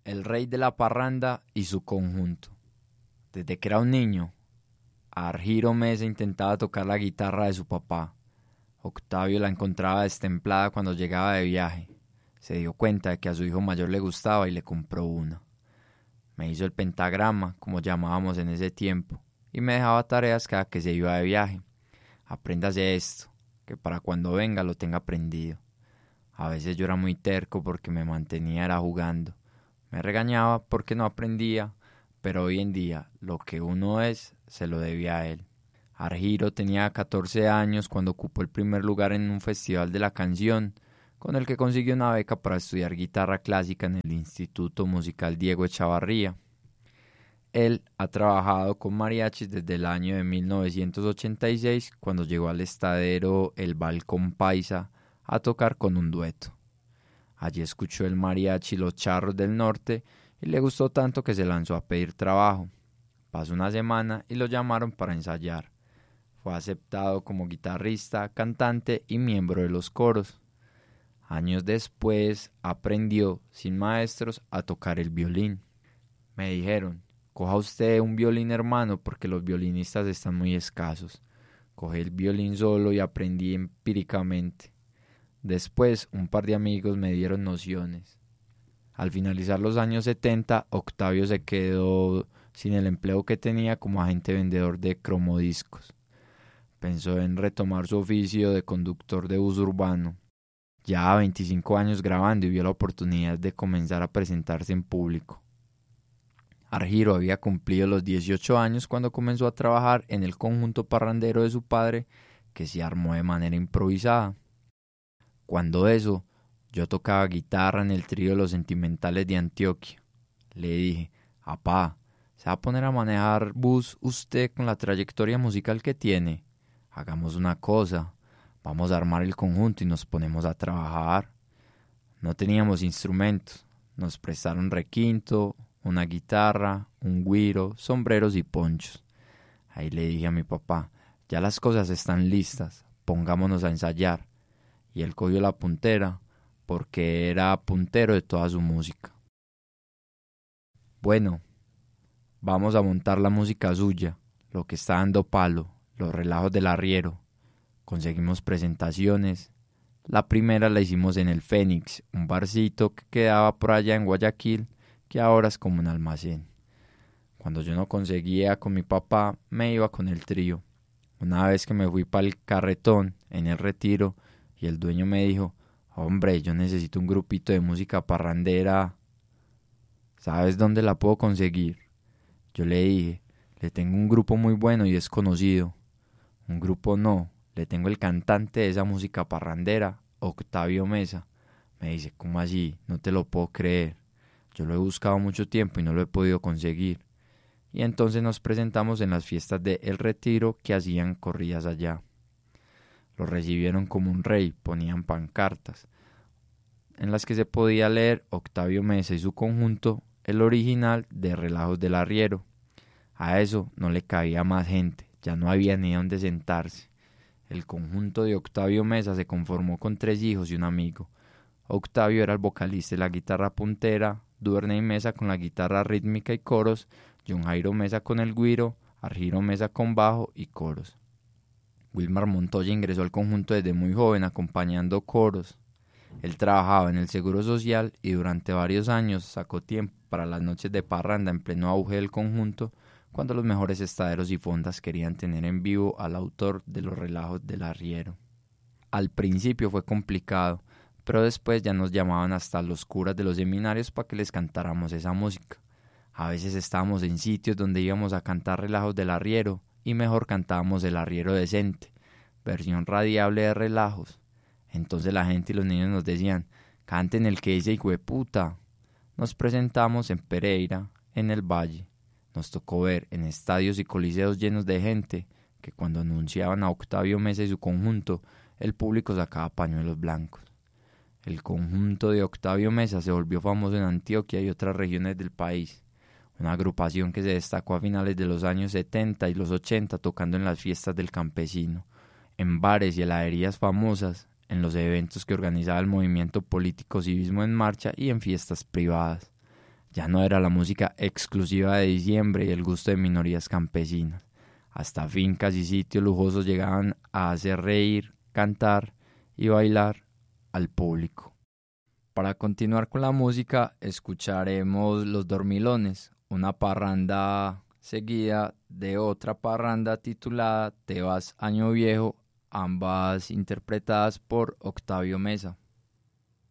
El rey de la parranda y su conjunto. Desde que era un niño, Argiro Mesa intentaba tocar la guitarra de su papá. Octavio la encontraba destemplada cuando llegaba de viaje. Se dio cuenta de que a su hijo mayor le gustaba y le compró una. Me hizo el pentagrama, como llamábamos en ese tiempo, y me dejaba tareas cada que se iba de viaje. Apréndase esto, que para cuando venga lo tenga aprendido. A veces yo era muy terco porque me mantenía era jugando. Me regañaba porque no aprendía, pero hoy en día lo que uno es se lo debía a él. Argiro tenía 14 años cuando ocupó el primer lugar en un festival de la canción, con el que consiguió una beca para estudiar guitarra clásica en el Instituto Musical Diego Echavarría. Él ha trabajado con mariachis desde el año de 1986, cuando llegó al estadero El Balcón Paisa a tocar con un dueto. Allí escuchó el mariachi Los Charros del Norte y le gustó tanto que se lanzó a pedir trabajo. Pasó una semana y lo llamaron para ensayar. Fue aceptado como guitarrista, cantante y miembro de los coros. Años después aprendió, sin maestros, a tocar el violín. Me dijeron: coja usted un violín, hermano, porque los violinistas están muy escasos. Cogí el violín solo y aprendí empíricamente. Después, un par de amigos me dieron nociones. Al finalizar los años 70, Octavio se quedó sin el empleo que tenía como agente vendedor de cromodiscos. Pensó en retomar su oficio de conductor de bus urbano. Ya 25 años grabando y vio la oportunidad de comenzar a presentarse en público. Argiro había cumplido los 18 años cuando comenzó a trabajar en el conjunto parrandero de su padre, que se armó de manera improvisada. Cuando eso, yo tocaba guitarra en el trío de los Sentimentales de Antioquia. Le dije: apá, ¿se va a poner a manejar bus usted con la trayectoria musical que tiene? Hagamos una cosa, vamos a armar el conjunto y nos ponemos a trabajar. No teníamos instrumentos, nos prestaron requinto, una guitarra, un güiro, sombreros y ponchos. Ahí le dije a mi papá: ya las cosas están listas, pongámonos a ensayar. Y él cogió la puntera, porque era puntero de toda su música. Bueno, vamos a montar la música suya, lo que está dando palo, los relajos del arriero. Conseguimos presentaciones. La primera la hicimos en el Fénix, un barcito que quedaba por allá en Guayaquil, que ahora es como un almacén. Cuando yo no conseguía con mi papá, me iba con el trío. Una vez que me fui para el Carretón, en el Retiro, y el dueño me dijo: hombre, yo necesito un grupito de música parrandera. ¿Sabes dónde la puedo conseguir? Yo le dije: le tengo un grupo muy bueno y desconocido. Un grupo no, le tengo el cantante de esa música parrandera, Octavio Mesa. Me dice: ¿cómo así? No te lo puedo creer. Yo lo he buscado mucho tiempo y no lo he podido conseguir. Y entonces nos presentamos en las fiestas de El Retiro que hacían corridas allá. Lo recibieron como un rey, ponían pancartas en las que se podía leer Octavio Mesa y su conjunto, el original de Relajos del Arriero. A eso no le cabía más gente, ya no había ni dónde sentarse. El conjunto de Octavio Mesa se conformó con 3 hijos y un amigo. Octavio era el vocalista y la guitarra puntera, Duvernay Mesa con la guitarra rítmica y coros, John Jairo Mesa con el güiro, Argiro Mesa con bajo y coros. Wilmar Montoya ingresó al conjunto desde muy joven acompañando coros. Él trabajaba en el Seguro Social y durante varios años sacó tiempo para las noches de parranda en pleno auge del conjunto, cuando los mejores estaderos y fondas querían tener en vivo al autor de los relajos del arriero. Al principio fue complicado, pero después ya nos llamaban hasta los curas de los seminarios para que les cantáramos esa música. A veces estábamos en sitios donde íbamos a cantar relajos del arriero y mejor cantábamos el arriero decente, versión radiable de relajos. Entonces la gente y los niños nos decían: canten el que dice hijueputa. Nos presentamos en Pereira, en el Valle. Nos tocó ver en estadios y coliseos llenos de gente que cuando anunciaban a Octavio Mesa y su conjunto, el público sacaba pañuelos blancos. El conjunto de Octavio Mesa se volvió famoso en Antioquia y otras regiones del país. Una agrupación que se destacó a finales de los años 70 y los 80 tocando en las fiestas del campesino, en bares y heladerías famosas, en los eventos que organizaba el movimiento político Civismo en Marcha y en fiestas privadas. Ya no era la música exclusiva de diciembre y el gusto de minorías campesinas. Hasta fincas y sitios lujosos llegaban a hacer reír, cantar y bailar al público. Para continuar con la música, escucharemos Los Dormilones, una parranda seguida de otra parranda titulada Te vas Año Viejo, ambas interpretadas por Octavio Meza.